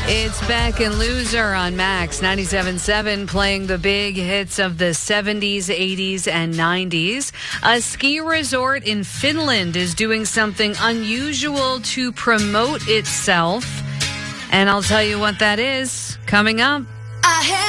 It's Beck and Loser on Max 97.7, playing the big hits of the 70s, 80s, and 90s. A ski resort in Finland is doing something unusual to promote itself. And I'll tell you what that is coming up.